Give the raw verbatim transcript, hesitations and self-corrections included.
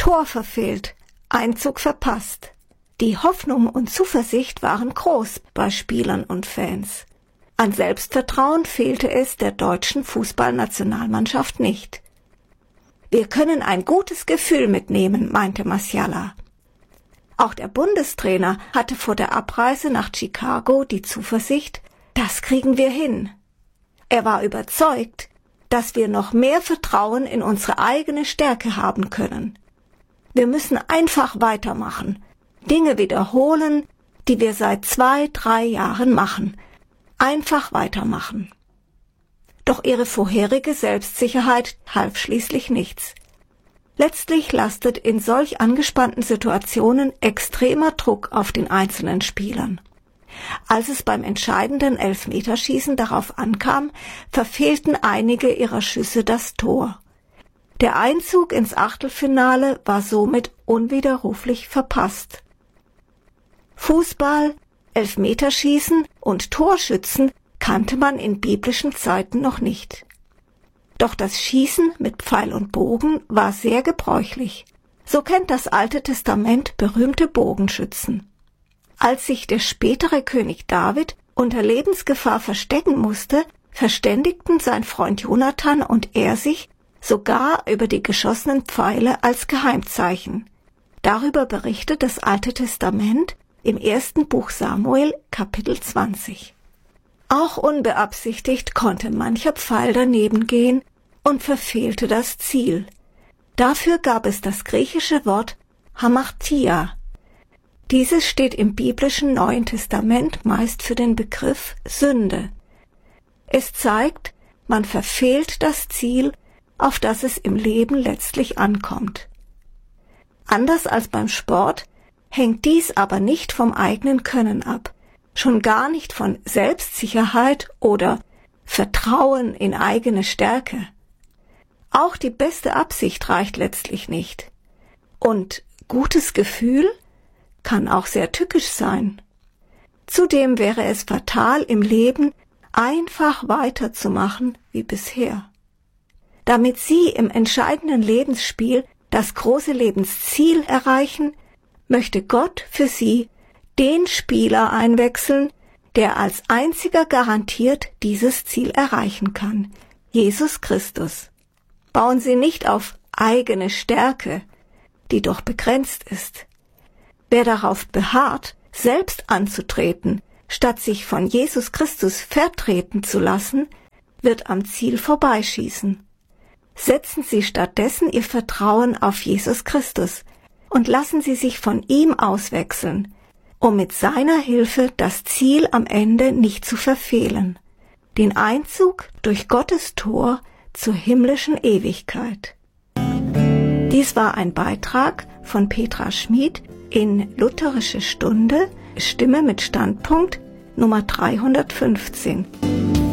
Tor verfehlt, Einzug verpasst. Die Hoffnung und Zuversicht waren groß bei Spielern und Fans. An Selbstvertrauen fehlte es der deutschen Fußballnationalmannschaft nicht. Wir können ein gutes Gefühl mitnehmen, meinte Masialla. Auch der Bundestrainer hatte vor der Abreise nach Chicago die Zuversicht, das kriegen wir hin. Er war überzeugt, dass wir noch mehr Vertrauen in unsere eigene Stärke haben können. Wir müssen einfach weitermachen, Dinge wiederholen, die wir seit zwei, drei Jahren machen. Einfach weitermachen. Doch ihre vorherige Selbstsicherheit half schließlich nichts. Letztlich lastet in solch angespannten Situationen extremer Druck auf den einzelnen Spielern. Als es beim entscheidenden Elfmeterschießen darauf ankam, verfehlten einige ihrer Schüsse das Tor. Der Einzug ins Achtelfinale war somit unwiderruflich verpasst. Fußball, Elfmeterschießen und Torschützen kannte man in biblischen Zeiten noch nicht. Doch das Schießen mit Pfeil und Bogen war sehr gebräuchlich. So kennt das Alte Testament berühmte Bogenschützen. Als sich der spätere König David unter Lebensgefahr verstecken musste, verständigten sein Freund Jonathan und er sich sogar über die geschossenen Pfeile als Geheimzeichen. Darüber berichtet das Alte Testament im ersten Buch Samuel, Kapitel zwanzig. Auch unbeabsichtigt konnte mancher Pfeil daneben gehen und verfehlte das Ziel. Dafür gab es das griechische Wort Hamartia. Dieses steht im biblischen Neuen Testament meist für den Begriff Sünde. Es zeigt, man verfehlt das Ziel, auf das es im Leben letztlich ankommt. Anders als beim Sport hängt dies aber nicht vom eigenen Können ab, schon gar nicht von Selbstsicherheit oder Vertrauen in eigene Stärke. Auch die beste Absicht reicht letztlich nicht. Und gutes Gefühl kann auch sehr tückisch sein. Zudem wäre es fatal im Leben, einfach weiterzumachen wie bisher. Damit Sie im entscheidenden Lebensspiel das große Lebensziel erreichen, möchte Gott für Sie den Spieler einwechseln, der als einziger garantiert dieses Ziel erreichen kann, Jesus Christus. Bauen Sie nicht auf eigene Stärke, die doch begrenzt ist. Wer darauf beharrt, selbst anzutreten, statt sich von Jesus Christus vertreten zu lassen, wird am Ziel vorbeischießen. Setzen Sie stattdessen Ihr Vertrauen auf Jesus Christus und lassen Sie sich von ihm auswechseln, um mit seiner Hilfe das Ziel am Ende nicht zu verfehlen, den Einzug durch Gottes Tor zur himmlischen Ewigkeit. Dies war ein Beitrag von Petra Schmid in Lutherische Stunde, Stimme mit Standpunkt Nummer dreihundertfünfzehn.